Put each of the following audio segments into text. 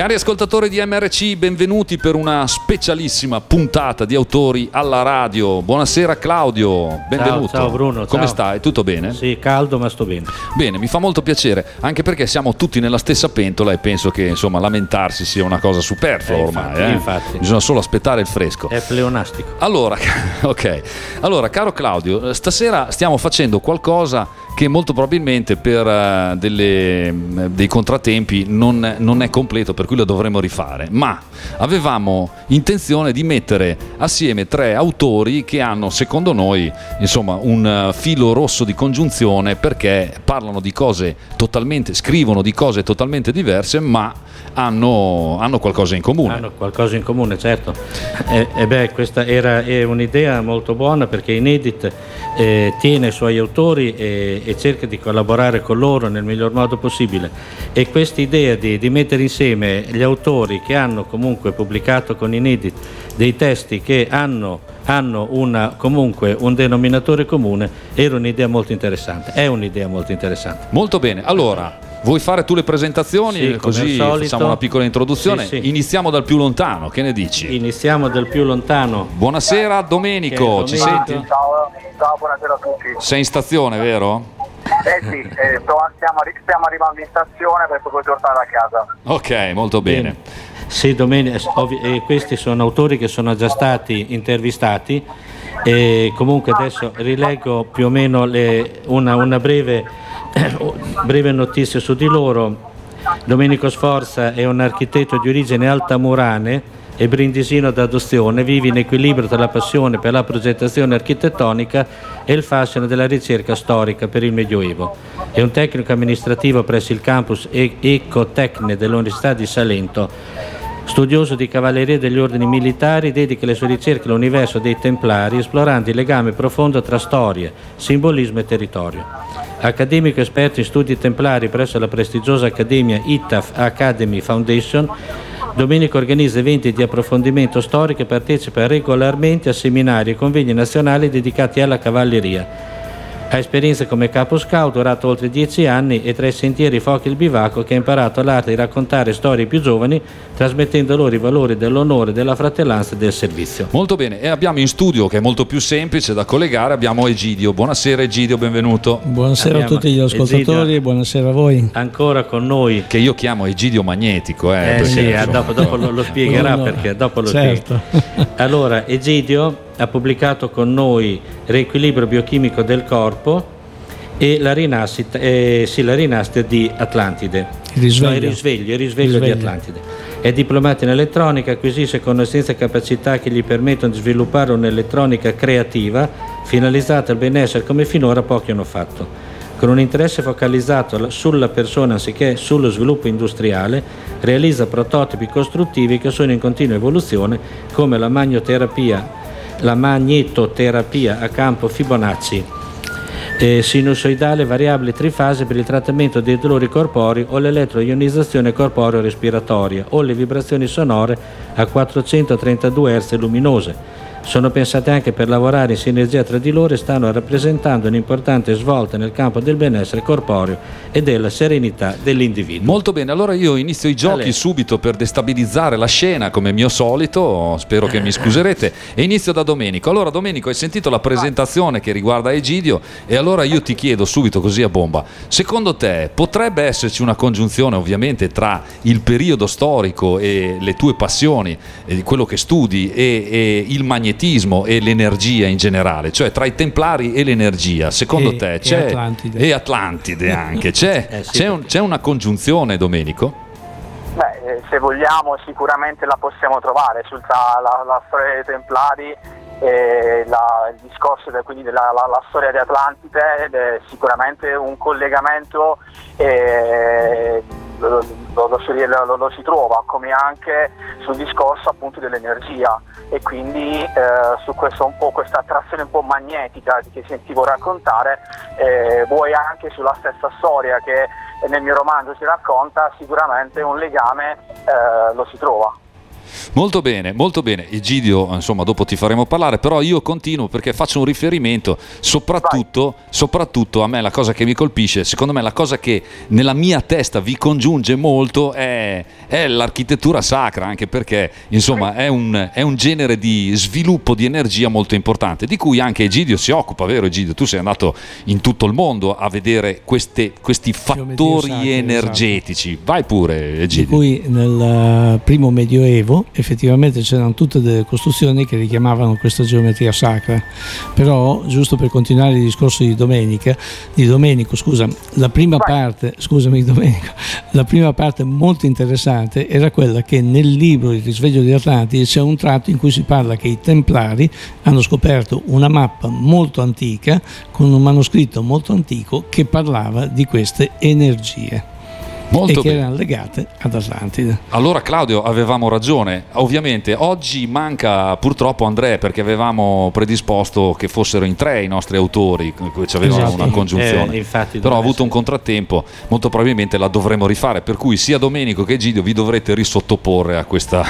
Cari ascoltatori di MRC, benvenuti per una specialissima puntata di Autori alla Radio. Buonasera Claudio, benvenuto. Ciao Bruno. Come stai? Tutto bene? Sì, caldo ma sto bene. Bene, mi fa molto piacere, anche perché siamo tutti nella stessa pentola e penso che insomma lamentarsi sia una cosa superflua ormai. Infatti. Bisogna solo aspettare il fresco. È pleonastico. Allora, ok. Allora, caro Claudio, stasera stiamo facendo qualcosa che molto probabilmente per dei contratempi non è completo, per cui lo dovremo rifare, ma avevamo intenzione di mettere assieme 3 autori che hanno, secondo noi, insomma, un filo rosso di congiunzione, perché parlano di cose scrivono di cose totalmente diverse, ma hanno qualcosa in comune. Hanno qualcosa in comune, certo. Questa è un'idea molto buona, perché Inedit tiene i suoi autori e cerca di collaborare con loro nel miglior modo possibile, e questa idea di mettere insieme gli autori che hanno comunque pubblicato con Inedit dei testi che hanno comunque un denominatore comune era un'idea molto interessante, è un'idea molto interessante. Molto bene, allora vuoi fare tu le presentazioni? Sì, così facciamo una piccola introduzione. Sì. Iniziamo dal più lontano, che ne dici? Iniziamo dal più lontano. Buonasera Domenico, ci senti? Ciao, buonasera a tutti. Sei in stazione, vero? Sì, stiamo arrivando in stazione per poi tornare a casa. Ok, molto bene. Sì, questi sono autori che sono già stati intervistati, e comunque adesso rileggo più o meno una breve notizia su di loro. Domenico Sforza è un architetto di origine altamurane e brindisino d'adozione, vive in equilibrio tra la passione per la progettazione architettonica e il fascino della ricerca storica per il Medioevo. È un tecnico amministrativo presso il campus Ecotecne dell'Università di Salento. Studioso di cavalleria degli ordini militari, dedica le sue ricerche all'universo dei Templari, esplorando il legame profondo tra storia, simbolismo e territorio. Accademico esperto in studi templari presso la prestigiosa accademia ITAF Academy Foundation, Domenico organizza eventi di approfondimento storico e partecipa regolarmente a seminari e convegni nazionali dedicati alla cavalleria. Ha esperienza come capo scout, durato oltre 10 anni, e tra i sentieri, i fuochi e il bivacco, che ha imparato l'arte di raccontare storie ai più giovani, trasmettendo loro i valori dell'onore, della fratellanza e del servizio. Molto bene, e abbiamo in studio, che è molto più semplice da collegare, abbiamo Egidio. Buonasera Egidio, benvenuto. Buonasera a tutti gli ascoltatori, Egidio, buonasera a voi. Ancora con noi. Che io chiamo Egidio Magnetico. Sì, dopo lo spiegherà, perché dopo lo certo. spiega. Allora, Egidio ha pubblicato con noi Riequilibrio biochimico del corpo e la rinascita di Atlantide. Il risveglio di Atlantide. È diplomato in elettronica, acquisisce conoscenze e capacità che gli permettono di sviluppare un'elettronica creativa finalizzata al benessere, come finora pochi hanno fatto. Con un interesse focalizzato sulla persona anziché sullo sviluppo industriale, realizza prototipi costruttivi che sono in continua evoluzione, come la magnetoterapia a campo Fibonacci, sinusoidale variabile trifase per il trattamento dei dolori corporei, o l'elettroionizzazione corporeo-respiratoria, o le vibrazioni sonore a 432 Hz luminose. Sono pensate anche per lavorare in sinergia tra di loro e stanno rappresentando un'importante svolta nel campo del benessere corporeo e della serenità dell'individuo. Molto bene, allora io inizio i giochi subito per destabilizzare la scena, come mio solito, spero che mi scuserete, e inizio da Domenico. Allora Domenico, hai sentito la presentazione che riguarda Egidio, e allora io ti chiedo subito, così a bomba, secondo te potrebbe esserci una congiunzione ovviamente tra il periodo storico e le tue passioni, e quello che studi, e il magnetismo e l'energia in generale, cioè tra i Templari e l'energia, secondo te c'è, e Atlantide anche, c'è una congiunzione, Domenico? Se vogliamo sicuramente la possiamo trovare la storia dei Templari e il discorso quindi della storia di Atlantide, ed è sicuramente un collegamento, lo si trova, come anche sul discorso appunto dell'energia, e quindi su questo un po', questa attrazione un po' magnetica che sentivo raccontare, vuoi anche sulla stessa storia che nel mio romanzo si racconta, sicuramente un legame lo si trova. Molto bene, molto bene. Egidio, insomma, dopo ti faremo parlare, però io continuo perché faccio un riferimento soprattutto a me. La cosa che mi colpisce, secondo me la cosa che nella mia testa vi congiunge molto è l'architettura sacra, anche perché insomma è un genere di sviluppo di energia molto importante, di cui anche Egidio si occupa, vero Egidio? Tu sei andato in tutto il mondo a vedere questi fattori sacre, energetici. esatto. Vai pure Egidio. Di cui nel primo Medioevo effettivamente c'erano tutte delle costruzioni che richiamavano questa geometria sacra, però giusto per continuare il discorso di Domenico, scusa, la prima parte molto interessante era quella che nel libro Il risveglio di Atlantide c'è un tratto in cui si parla che i Templari hanno scoperto una mappa molto antica con un manoscritto molto antico che parlava di queste energie. Molto e che bene. erano legate ad Atlantide. Allora Claudio, avevamo ragione. Ovviamente oggi manca purtroppo Andrea, perché avevamo predisposto che fossero in 3 i nostri autori, ci avevano Esatto. una congiunzione, Infatti, però ha avuto essere un contrattempo, molto probabilmente la dovremo rifare, per cui sia Domenico che Egidio vi dovrete risottoporre a questo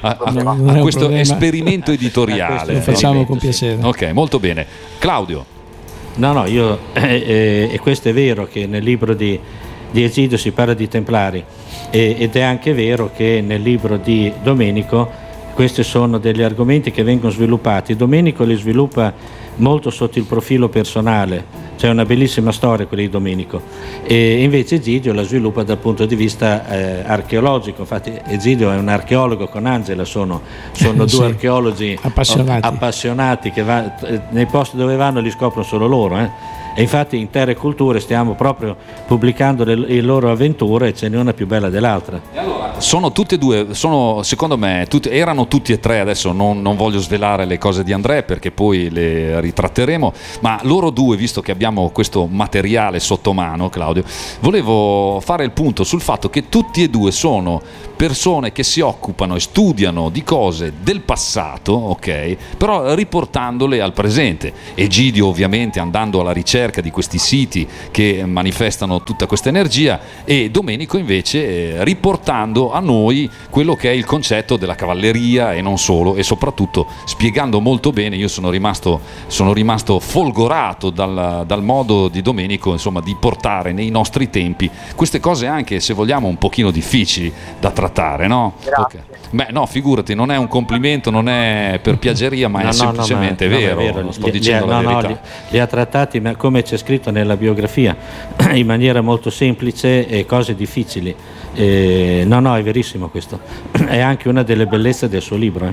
esperimento editoriale. Lo facciamo con piacere. Ok, molto bene. Claudio. No, e questo è vero che nel libro di Egidio si parla di Templari ed è anche vero che nel libro di Domenico questi sono degli argomenti che vengono sviluppati. Domenico li sviluppa molto sotto il profilo personale, c'è una bellissima storia quella di Domenico, e invece Egidio la sviluppa dal punto di vista archeologico. Infatti Egidio è un archeologo con Angela, sono due Sì, archeologi appassionati che nei posti dove vanno li scoprono solo loro. E infatti in Terra e Culture stiamo proprio pubblicando le loro avventure e ce n'è una più bella dell'altra. E allora, sono tutte e due, secondo me erano tutti e tre, adesso non voglio svelare le cose di Andrea perché poi le ritratteremo, ma loro due, visto che abbiamo questo materiale sotto mano, Claudio, volevo fare il punto sul fatto che tutti e due sono persone che si occupano e studiano di cose del passato, ok, però riportandole al presente. Egidio ovviamente andando alla ricerca di questi siti che manifestano tutta questa energia, e Domenico invece riportando a noi quello che è il concetto della cavalleria e non solo, e soprattutto spiegando molto bene. Io sono rimasto folgorato dal modo di Domenico, insomma, di portare nei nostri tempi queste cose, anche se vogliamo un pochino difficili da trattare, no? Grazie. Okay. Beh, no, figurati, non è un complimento, non è per piaggeria, ma è semplicemente vero. Sto dicendo la verità. Li ha trattati, ma come c'è scritto nella biografia, in maniera molto semplice e cose difficili. È verissimo questo. È anche una delle bellezze del suo libro.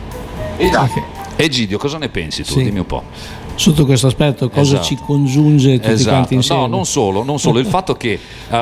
Egidio, cosa ne pensi tu? Sì. Dimmi un po'. Sotto questo aspetto cosa Esatto. ci congiunge tutti quanti insieme? No, non solo il fatto che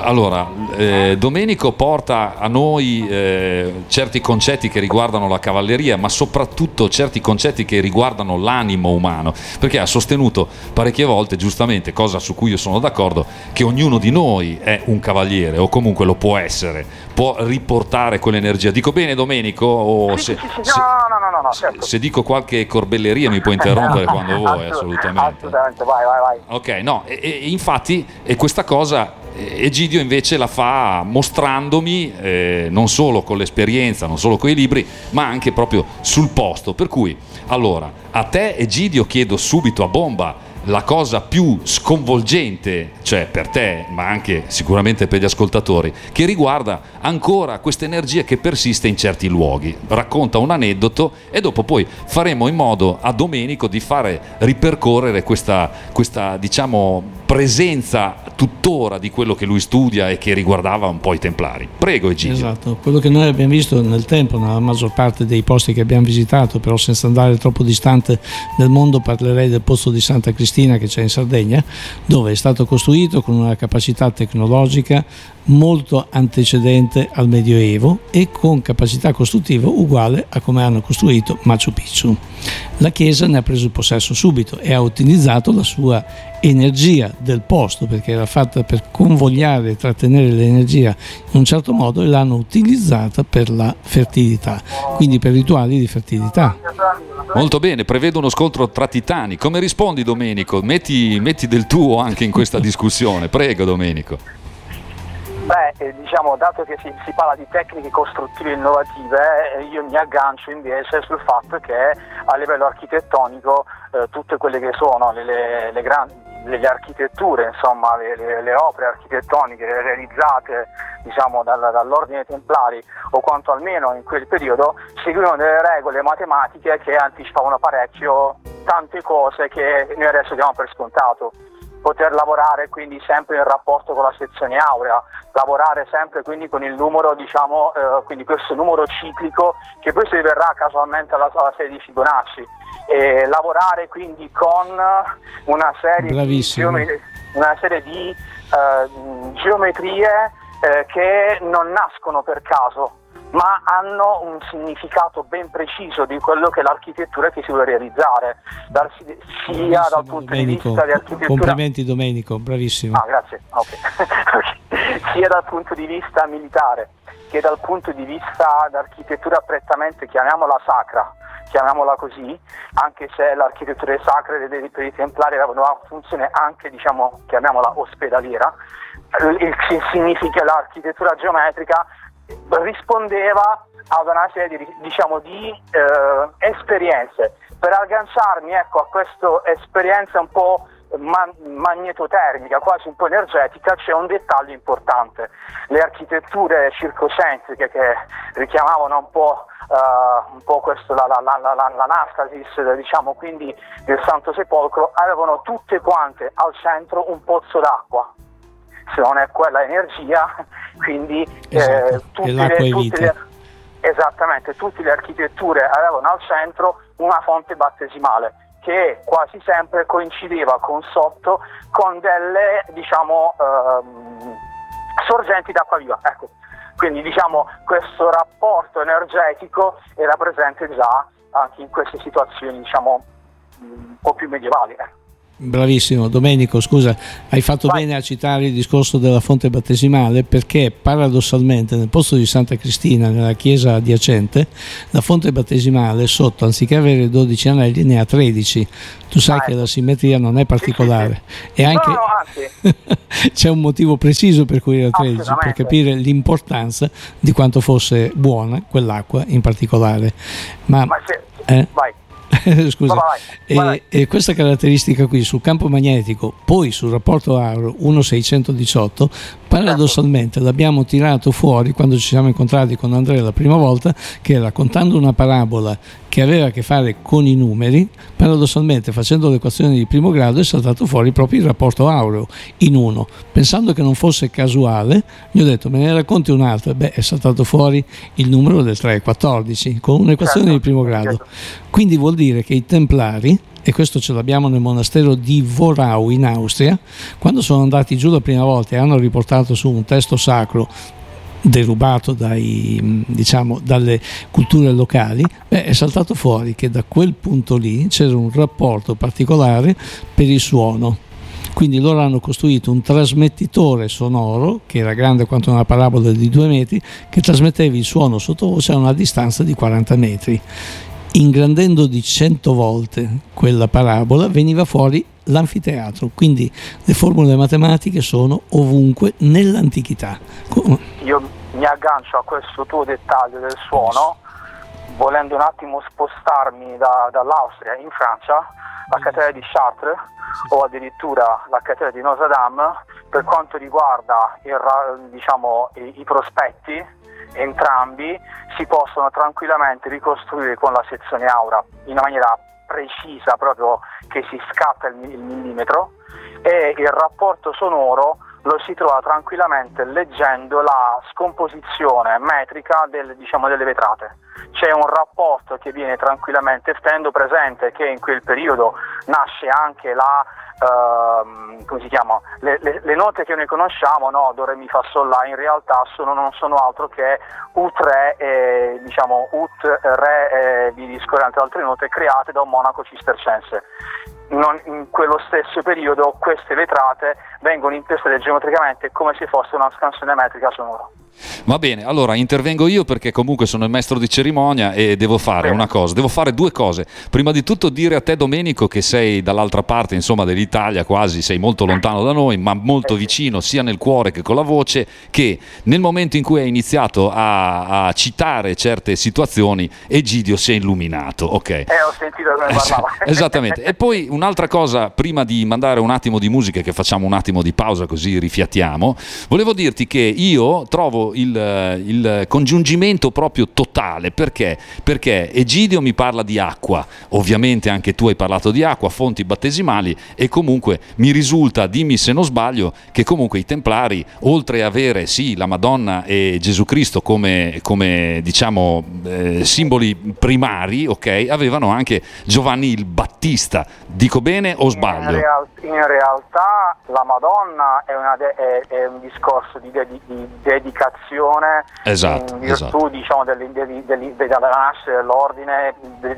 Domenico porta a noi certi concetti che riguardano la cavalleria, ma soprattutto certi concetti che riguardano l'animo umano, perché ha sostenuto parecchie volte, giustamente, cosa su cui io sono d'accordo, che ognuno di noi è un cavaliere, o comunque lo può essere, può riportare quell'energia. Dico bene, Domenico? O Sì. No, certo. se dico qualche corbelleria mi puoi interrompere quando vuoi, assolutamente, vai. Ok, no, e infatti questa cosa Egidio invece la fa mostrandomi non solo con l'esperienza, non solo con i libri, ma anche proprio sul posto. Per cui, allora, a te Egidio chiedo subito a bomba la cosa più sconvolgente, cioè per te, ma anche sicuramente per gli ascoltatori, che riguarda ancora questa energia che persiste in certi luoghi. Racconta un aneddoto e dopo poi faremo in modo a Domenico di fare ripercorrere questa diciamo presenza tuttora di quello che lui studia e che riguardava un po' i Templari. Prego Egidio. Esatto, quello che noi abbiamo visto nel tempo, nella maggior parte dei posti che abbiamo visitato, però senza andare troppo distante nel mondo, parlerei del pozzo di Santa Cristina che c'è in Sardegna, dove è stato costruito con una capacità tecnologica molto antecedente al Medioevo e con capacità costruttiva uguale a come hanno costruito Machu Picchu. La Chiesa ne ha preso il possesso subito e ha utilizzato la sua energia del posto, perché era fatta per convogliare e trattenere l'energia in un certo modo, e l'hanno utilizzata per la fertilità, quindi per rituali di fertilità. Molto bene, prevede uno scontro tra titani. Come rispondi Domenico? Metti del tuo anche in questa discussione, prego Domenico. Diciamo, dato che si parla di tecniche costruttive innovative, io mi aggancio invece sul fatto che a livello architettonico tutte quelle che sono le architetture, insomma, le opere architettoniche realizzate, diciamo, dall'ordine dei Templari, o quanto almeno in quel periodo, seguivano delle regole matematiche che anticipavano parecchio tante cose che noi adesso diamo per scontato. Poter lavorare quindi sempre in rapporto con la sezione aurea, lavorare sempre quindi con il numero, diciamo, quindi questo numero ciclico che poi si riverrà casualmente alla serie di Fibonacci, e lavorare quindi con una serie di geometrie che non nascono per caso, ma hanno un significato ben preciso di quello che è l'architettura che si vuole realizzare, sia dal punto di vista di architettura. Complimenti Domenico, bravissimo. Grazie. Okay. Sia dal punto di vista militare che dal punto di vista d'architettura prettamente, chiamiamola sacra, chiamiamola così, anche se l'architettura sacra per i Templari aveva una funzione anche, diciamo, chiamiamola ospedaliera. Il significa l'architettura geometrica rispondeva ad una serie di esperienze. Per agganciarmi, ecco, a questa esperienza un po' magnetotermica, quasi un po' energetica, c'è un dettaglio importante: le architetture circocentriche che richiamavano un po' questo, l'anastasis, diciamo, quindi del Santo Sepolcro, avevano tutte quante al centro un pozzo d'acqua, se non è quella energia, quindi tutte le architetture avevano al centro una fonte battesimale che quasi sempre coincideva con delle, diciamo, sorgenti d'acqua viva, ecco. Quindi, diciamo, questo rapporto energetico era presente già anche in queste situazioni, diciamo, un po' più medievali. Bravissimo Domenico, scusa, hai fatto bene a citare il discorso della fonte battesimale, perché paradossalmente nel posto di Santa Cristina, nella chiesa adiacente, la fonte battesimale sotto, anziché avere 12 anelli, ne ha 13. Tu sai che la simmetria non è particolare, e anche c'è un motivo preciso per cui era 13, per capire l'importanza di quanto fosse buona quell'acqua in particolare. Vai. Scusa, vai. E questa caratteristica qui sul campo magnetico, poi sul rapporto aureo 1,618, paradossalmente l'abbiamo tirato fuori quando ci siamo incontrati con Andrea la prima volta, che raccontando una parabola che aveva a che fare con i numeri, paradossalmente facendo le equazioni di primo grado è saltato fuori proprio il rapporto aureo in 1. Pensando che non fosse casuale, gli ho detto: me ne racconti un'altra? È saltato fuori il numero del 3,14 con un'equazione di primo grado. Quindi vuol dire che i Templari, e questo ce l'abbiamo nel monastero di Worau in Austria, quando sono andati giù la prima volta e hanno riportato su un testo sacro derubato dalle culture locali, è saltato fuori che da quel punto lì c'era un rapporto particolare per il suono. Quindi loro hanno costruito un trasmettitore sonoro che era grande quanto una parabola di 2 metri, che trasmetteva il suono sottovoce a una distanza di 40 metri. Ingrandendo di 100 volte quella parabola veniva fuori l'anfiteatro, quindi le formule matematiche sono ovunque nell'antichità. Io mi aggancio a questo tuo dettaglio del suono, volendo un attimo spostarmi dall'Austria in Francia, la cattedrale di Chartres o addirittura la cattedrale di Notre Dame, per quanto riguarda i prospetti, entrambi si possono tranquillamente ricostruire con la sezione aurea in una maniera precisa, proprio che si scatta il millimetro, e il rapporto sonoro lo si trova tranquillamente leggendo la scomposizione metrica delle vetrate. C'è un rapporto che viene tranquillamente, tenendo presente che in quel periodo nasce anche le note che noi conosciamo, no? Do, re, mi, fa, sol, la, in realtà non sono altro che ut, re, ut, re, vi discorrente altre note create da un monaco cistercense. In quello stesso periodo queste vetrate vengono intestate geometricamente come se fosse una scansione metrica sonora. Va bene, allora intervengo io perché comunque sono il maestro di cerimonia e devo fare una cosa, devo fare due cose. Prima di tutto dire a te Domenico che sei dall'altra parte, insomma, dell'Italia, quasi sei molto lontano da noi, ma molto vicino sia nel cuore che con la voce, che nel momento in cui hai iniziato a citare certe situazioni Egidio si è illuminato, ok? Ho sentito come parlava. Esattamente. E poi un'altra cosa, prima di mandare un attimo di musica, che facciamo un attimo di pausa così rifiattiamo, volevo dirti che io trovo il congiungimento proprio totale. Perché Egidio mi parla di acqua, ovviamente anche tu hai parlato di acqua, fonti battesimali, e comunque mi risulta, dimmi se non sbaglio, che comunque i Templari, oltre a avere sì la Madonna e Gesù Cristo come diciamo simboli primari, ok, avevano anche Giovanni il Battista. Dico bene o sbaglio? In realtà la Madonna è un discorso di dedicazione, esatto, in virtù diciamo della nascita dell'ordine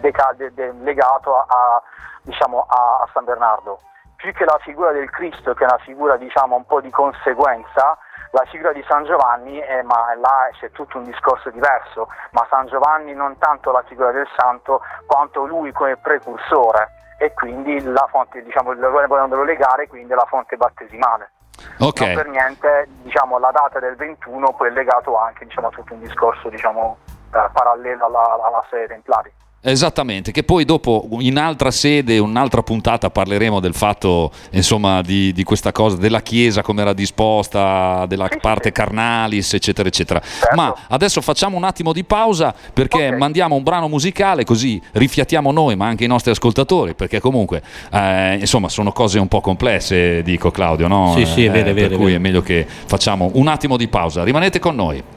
legato a San Bernardo. Più che la figura del Cristo, che è una figura diciamo un po' di conseguenza, la figura di San Giovanni ma là c'è tutto un discorso diverso, ma San Giovanni non tanto la figura del santo quanto lui come precursore, e quindi la fonte, diciamo, volendolo legare, quindi la fonte battesimale. Okay. Non per niente, diciamo, la data del 21 poi è legato anche, diciamo, a tutto un discorso, diciamo, parallelo alla sede Templari. Esattamente, che poi dopo in altra sede, un'altra puntata parleremo del fatto, insomma, di questa cosa della Chiesa, come era disposta, della parte carnalis, eccetera eccetera. Certo. Ma adesso facciamo un attimo di pausa perché mandiamo un brano musicale, così rifiatiamo noi ma anche i nostri ascoltatori, perché comunque insomma sono cose un po' complesse, dico Claudio, no? Sì, è vero, per cui è meglio che facciamo un attimo di pausa. Rimanete con noi.